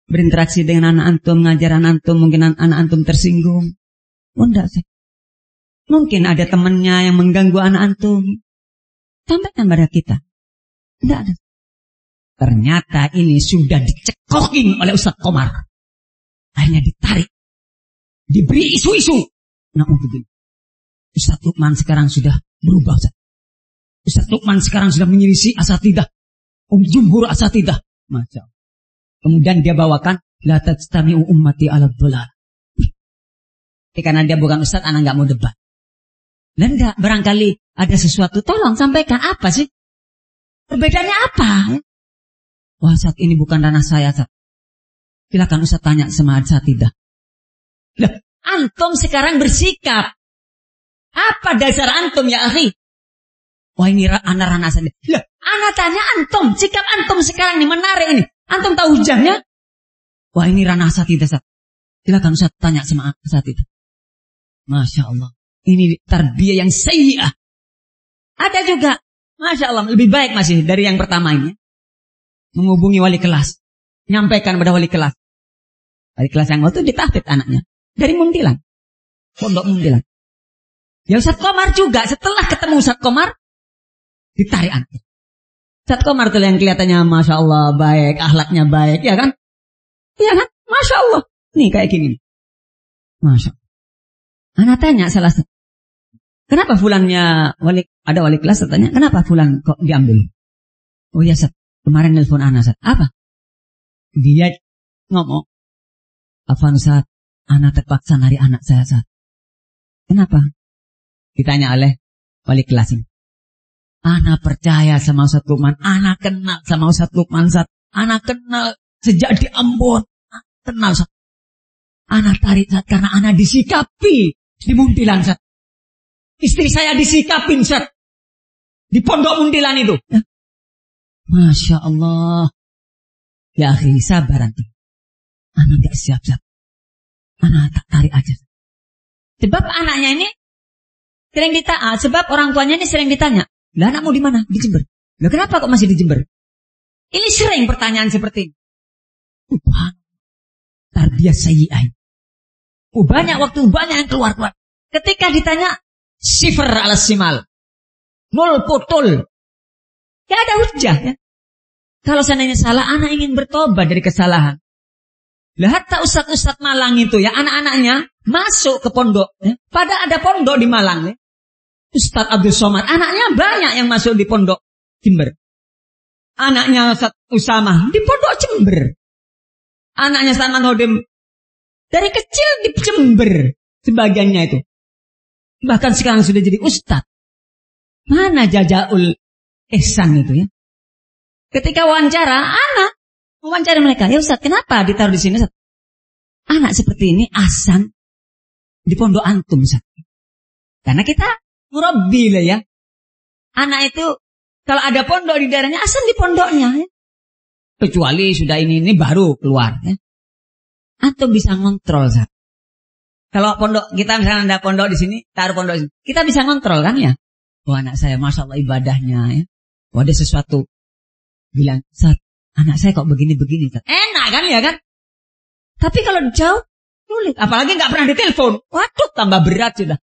berinteraksi dengan anak antum, ngajar anak antum, mungkin anak antum tersinggung. Oh enggak sih. Mungkin ada temannya yang mengganggu anak antum. Sampaikan pada kita. Enggak ada. Ternyata ini sudah dicekokin oleh Ustaz Komar. Akhirnya ditarik. Diberi isu-isu. Na'udzubillah. Ustaz Lukman sekarang sudah berubah. Ustaz Lukman sekarang sudah menyelisih asatidah. Jumhur asatidah. Masya Allah. Kemudian dia bawakan. La tajtami'u ummati ala dhalal. Karena dia bukan Ustaz, anak gak mau debat. Dan enggak, barangkali ada sesuatu. Tolong sampaikan apa sih? Perbedaannya apa? Wah, Ustaz, ini bukan ranah saya, Ustaz. Silakan Ustaz tanya sama asatidah. Lah, antum sekarang bersikap. Apa dasar antum ya akhi? Wah, ini anak ranah saya. Lah, anak tanya antum, sikap antum sekarang ini menarik ini. Antum tahu hujahnya? Wah, ini ranah asatidah, Ustaz. Silakan Ustaz tanya sama asatidah. Masya Allah. Ini tarbiyah yang sayyi'ah. Ada juga. Masya Allah. Lebih baik masih dari yang pertama ini. Menghubungi wali kelas. Nyampaikan pada wali kelas. Wali kelas yang waktu ditahfidz anaknya. Dari Muntilan. Pondok Muntilan. Ya Ustaz Komar juga. Setelah ketemu Ustaz Komar. Ditarik anak. Ustaz Komar itu yang kelihatannya Masya Allah baik. Akhlaknya baik. Ya kan? Ya kan? Masya Allah. Nih kayak gini. Masya Allah. Anak tanya salah satu. Kenapa fulannya ada wali kelas tanya, kenapa fulan kok diambil? Oh ya Ustaz, kemarin nelpon anak Ustaz. Apa? Dia ngomong, Afan Ustaz, anak terpaksa nari anak saya Ustaz. Kenapa? Ditanya oleh wali kelas ini. Anak percaya sama Ustaz Lukman, anak kenal sama Ustaz Lukman Ustaz. Anak kenal sejak di Ambon. Kenal Ustaz. Anak tarik Ustaz karena anak disikapi. Di Muntilan, Ustaz. Istri saya disikapin, Ustaz. Di pondok Muntilan itu. Ya. Masya Allah. Ya akhi, sabar nanti. Anak gak siap, Ustaz. Anak tak tarik aja. Sebab anaknya ini sering ditanya. Sebab orang tuanya ini sering ditanya. Lah anakmu di mana? Di Jember. Lah kenapa kok masih di Jember? Ini sering pertanyaan seperti ini. Tarbiyah sayyi'ah. Banyak waktu, banyak yang keluar-keluar. Ketika ditanya, sifar ala simal. Nol putul. Gak ada hujah ya. Kalau seandainya salah, anak ingin bertobat dari kesalahan. Lah hatta ustaz-ustaz Malang itu ya, anak-anaknya masuk ke pondok. Ya. Pada ada pondok di Malang ya. Ustaz Abdul Somad, anaknya banyak yang masuk di pondok Jember. Anaknya Ustaz Usamah di pondok Jember. Anaknya Ustaz Manhodim dari kecil di Jember, sebagiannya itu. Bahkan sekarang sudah jadi ustaz. Mana Jazaul Ihsan itu ya? Ketika wawancara, anak wawancara mereka. Ya Ustaz, kenapa ditaruh di sini Ustaz? Anak seperti ini asan di pondok antum Ustaz. Karena kita murabbi lah ya. Anak itu kalau ada pondok di daerahnya, asan di pondoknya ya. Kecuali sudah ini baru keluar ya. Antum bisa ngontrol, Zat. Kalau pondok kita misalnya ada pondok di sini, taruh pondok di sini, kita bisa ngontrol kan ya? Wah anak saya, masya Allah ibadahnya ya. Wah ada sesuatu, bilang, Zat, anak saya kok begini-begini, Zat. Enak kan ya kan? Tapi kalau jauh, sulit. Apalagi nggak pernah ditelepon, waduh tambah berat sudah.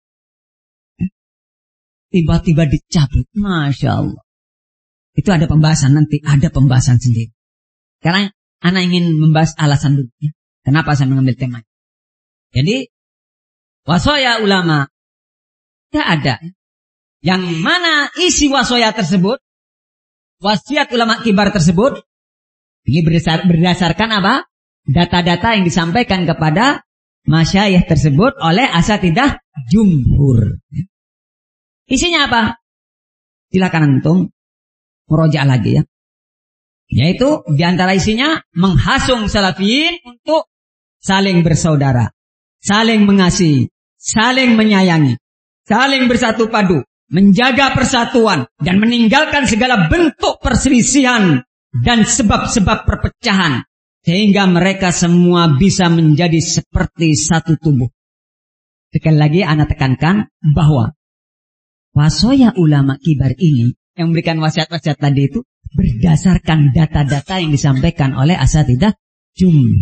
Tiba-tiba dicabut, masya Allah. Itu ada pembahasan nanti, ada pembahasan sendiri. Sekarang anak ingin membahas alasan dulu ya. Kenapa saya mengambil tema? Jadi, wasoya ulama. Tidak ada. Yang mana isi wasoya tersebut, wasiat ulama kibar tersebut, ini berdasarkan apa? Data-data yang disampaikan kepada masyayikh tersebut oleh asatidah jumhur. Isinya apa? Silakan antum murojaah lagi ya. Yaitu diantara isinya menghasung salafiyin untuk saling bersaudara, saling mengasihi, saling menyayangi, saling bersatu padu, menjaga persatuan, dan meninggalkan segala bentuk perselisihan dan sebab-sebab perpecahan, sehingga mereka semua bisa menjadi seperti satu tubuh. Sekali lagi ana tekankan bahwa wasoya ulama kibar ini yang memberikan wasiat-wasiat tadi itu berdasarkan data-data yang disampaikan oleh asatidah jumhur.